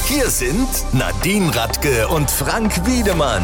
Hier sind Nadine Radke und Frank Wiedemann.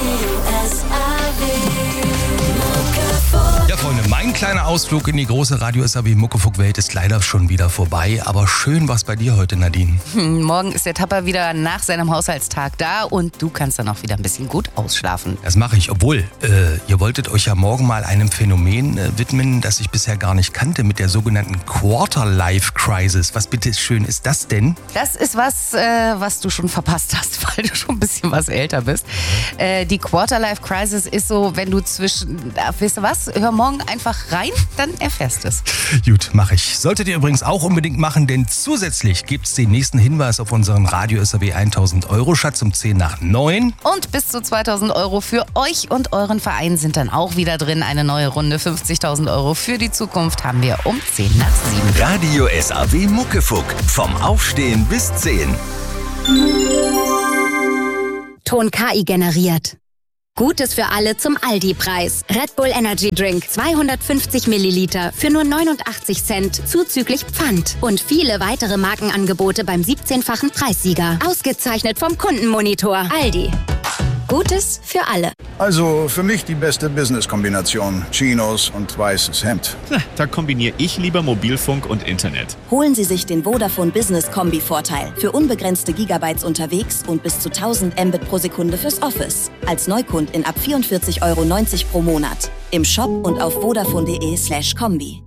Ja, Freunde, mein kleiner Ausflug in die große Radio-SAW-Muckefuck-Welt ist leider schon wieder vorbei. Aber schön war's bei dir heute, Nadine. Morgen ist der Tapper wieder nach seinem Haushaltstag da und du kannst dann auch wieder ein bisschen gut ausschlafen. Das mache ich, obwohl ihr wolltet euch ja morgen mal einem Phänomen widmen, das ich bisher gar nicht kannte, mit der sogenannten Quarter-Life-Crisis. Was bitte schön ist das denn? Das ist was du schon verpasst hast, weil du schon ein bisschen was älter bist. Die Quarter-Life-Crisis ist so, wenn du weißt du was, hör morgen einfach rein, dann erfährst du es. Gut, mache ich. Solltet ihr übrigens auch unbedingt machen, denn zusätzlich gibt's den nächsten Hinweis auf unseren Radio SAW 1000 Euro Schatz um 10 nach 9. Und bis zu 2000 Euro für euch und euren Verein sind dann auch wieder drin. Eine neue Runde 50.000 Euro für die Zukunft haben wir um 10 nach 7. Radio SAW Muckefuck. Vom Aufstehen bis 10. Ton KI generiert. Gutes für alle zum Aldi-Preis. Red Bull Energy Drink 250 Milliliter für nur 89 Cent zuzüglich Pfand. Und viele weitere Markenangebote beim 17-fachen Preissieger. Ausgezeichnet vom Kundenmonitor. Aldi. Gutes für alle. Also für mich die beste Business-Kombination. Chinos und weißes Hemd. Da kombiniere ich lieber Mobilfunk und Internet. Holen Sie sich den Vodafone Business Kombi-Vorteil. Für unbegrenzte Gigabytes unterwegs und bis zu 1000 Mbit pro Sekunde fürs Office. Als Neukundin ab 44,90 € pro Monat. Im Shop und auf vodafone.de/kombi.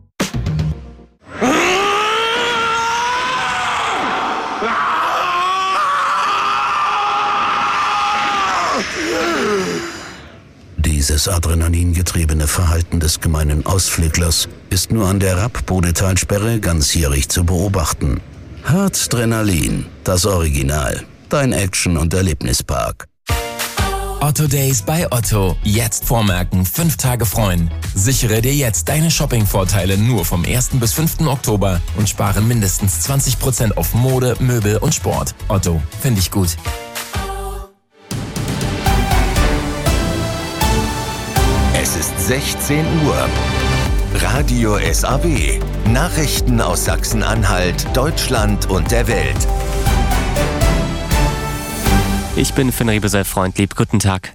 Dieses adrenalingetriebene Verhalten des gemeinen Ausflüglers ist nur an der Rapp-Bodetalsperre ganzjährig zu beobachten. Harzdrenalin, das Original. Dein Action- und Erlebnispark. Otto Days bei Otto. Jetzt vormerken, 5 Tage freuen. Sichere dir jetzt deine Shopping-Vorteile nur vom 1. bis 5. Oktober und spare mindestens 20% auf Mode, Möbel und Sport. Otto, finde ich gut. Es ist 16 Uhr. Radio SAW. Nachrichten aus Sachsen-Anhalt, Deutschland und der Welt. Ich bin Finn Riebesel-Freundlieb. Guten Tag.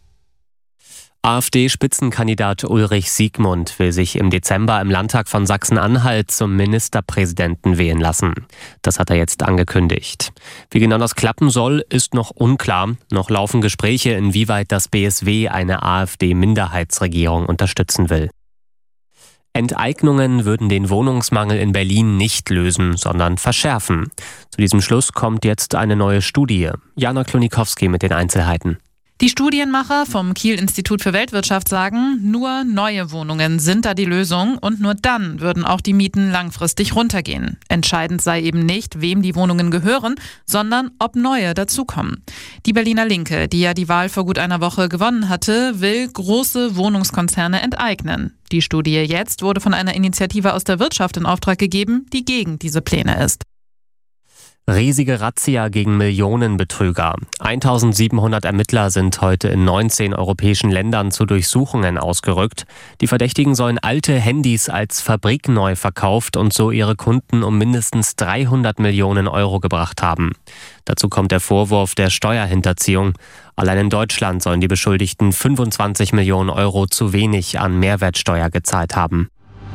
AfD-Spitzenkandidat Ulrich Siegmund will sich im Dezember im Landtag von Sachsen-Anhalt zum Ministerpräsidenten wählen lassen. Das hat er jetzt angekündigt. Wie genau das klappen soll, ist noch unklar. Noch laufen Gespräche, inwieweit das BSW eine AfD-Minderheitsregierung unterstützen will. Enteignungen würden den Wohnungsmangel in Berlin nicht lösen, sondern verschärfen. Zu diesem Schluss kommt jetzt eine neue Studie. Jana Klonikowski mit den Einzelheiten. Die Studienmacher vom Kiel-Institut für Weltwirtschaft sagen, nur neue Wohnungen sind da die Lösung und nur dann würden auch die Mieten langfristig runtergehen. Entscheidend sei eben nicht, wem die Wohnungen gehören, sondern ob neue dazukommen. Die Berliner Linke, die ja die Wahl vor gut einer Woche gewonnen hatte, will große Wohnungskonzerne enteignen. Die Studie jetzt wurde von einer Initiative aus der Wirtschaft in Auftrag gegeben, die gegen diese Pläne ist. Riesige Razzia gegen Millionenbetrüger. 1700 Ermittler sind heute in 19 europäischen Ländern zu Durchsuchungen ausgerückt. Die Verdächtigen sollen alte Handys als fabrikneu verkauft und so ihre Kunden um mindestens 300 Millionen Euro gebracht haben. Dazu kommt der Vorwurf der Steuerhinterziehung. Allein in Deutschland sollen die Beschuldigten 25 Millionen Euro zu wenig an Mehrwertsteuer gezahlt haben.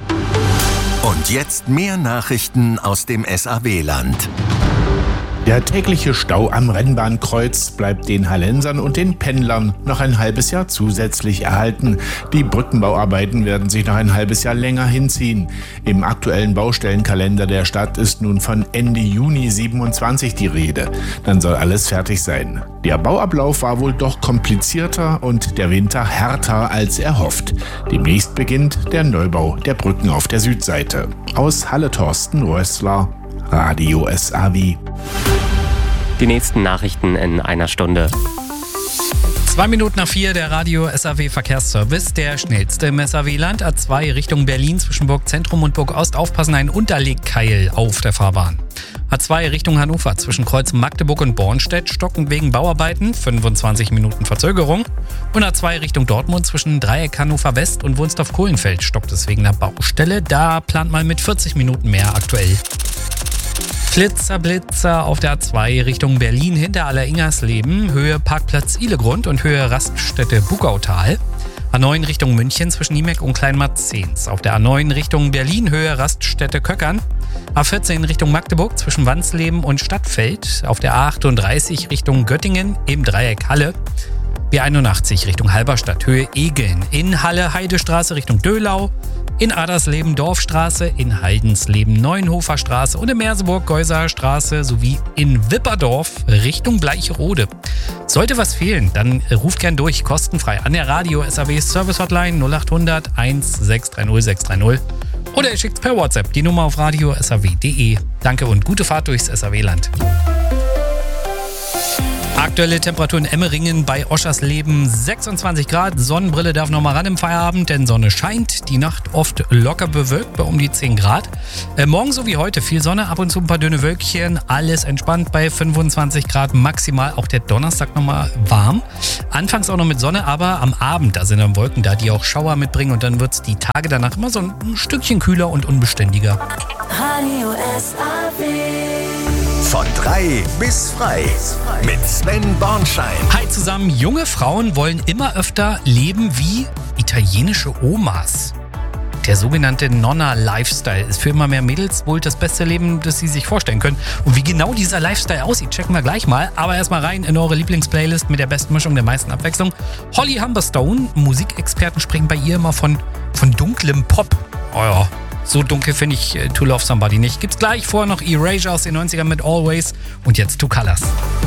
Und jetzt mehr Nachrichten aus dem SAW-Land. Der tägliche Stau am Rennbahnkreuz bleibt den Hallensern und den Pendlern noch ein halbes Jahr zusätzlich erhalten. Die Brückenbauarbeiten werden sich noch ein halbes Jahr länger hinziehen. Im aktuellen Baustellenkalender der Stadt ist nun von Ende Juni 27 die Rede. Dann soll alles fertig sein. Der Bauablauf war wohl doch komplizierter und der Winter härter als erhofft. Demnächst beginnt der Neubau der Brücken auf der Südseite. Aus Halle Thorsten Rössler, Radio SAW. Die nächsten Nachrichten in einer Stunde. 3:02 der Radio SAW Verkehrsservice, der schnellste im SAW-Land. A2 Richtung Berlin zwischen Burg Zentrum und Burg Ost. Aufpassen, ein Unterlegkeil auf der Fahrbahn. A2 Richtung Hannover zwischen Kreuz Magdeburg und Bornstedt stockend wegen Bauarbeiten, 25 Minuten Verzögerung. Und A2 Richtung Dortmund zwischen Dreieck Hannover West und Wunstorf-Kohlenfeld stockt es wegen der Baustelle. Da plant man mit 40 Minuten mehr aktuell. Flitzer auf der A2 Richtung Berlin hinter Aller-Ingersleben, Höhe Parkplatz Ihlegrund und Höhe Raststätte Bugautal. A9 Richtung München zwischen Niemek und Kleinmarzens. Auf der A9 Richtung Berlin, Höhe Raststätte Köckern. A14 Richtung Magdeburg zwischen Wansleben und Stadtfeld. Auf der A38 Richtung Göttingen im Dreieck Halle. B81 Richtung Halberstadt, Höhe Egeln. In Halle Heidestraße Richtung Döhlau. In Adersleben Dorfstraße, in Haldensleben Neuenhofer Straße und in Merseburg Geuser Straße sowie in Wipperdorf Richtung Bleicherode. Sollte was fehlen, dann ruft gern durch, kostenfrei an der Radio SAW Service Hotline 0800 1630 630 oder ihr schickt per WhatsApp die Nummer auf radio.saw.de. Danke und gute Fahrt durchs SAW-Land. Aktuelle Temperatur in Emmeringen bei Oschersleben 26 Grad. Sonnenbrille darf noch mal ran im Feierabend, denn Sonne scheint. Die Nacht oft locker bewölkt bei um die 10 Grad. Morgen so wie heute viel Sonne, ab und zu ein paar dünne Wölkchen. Alles entspannt bei 25 Grad maximal. Auch der Donnerstag noch mal warm. Anfangs auch noch mit Sonne, aber am Abend, da sind dann Wolken da, die auch Schauer mitbringen. Und dann wird es die Tage danach immer so ein Stückchen kühler und unbeständiger. Radio SAW. Von 3 bis frei. Mit Sven Bornschein. Hi zusammen. Junge Frauen wollen immer öfter leben wie italienische Omas. Der sogenannte Nonna-Lifestyle ist für immer mehr Mädels wohl das beste Leben, das sie sich vorstellen können. Und wie genau dieser Lifestyle aussieht, checken wir gleich mal. Aber erstmal rein in eure Lieblingsplaylist mit der besten Mischung der meisten Abwechslung. Holly Humberstone, Musikexperten sprechen bei ihr immer von dunklem Pop. Oh ja. So dunkel finde ich To Love Somebody nicht. Gibt's gleich, vorher noch Erasure aus den 90ern mit Always und jetzt Two Colors.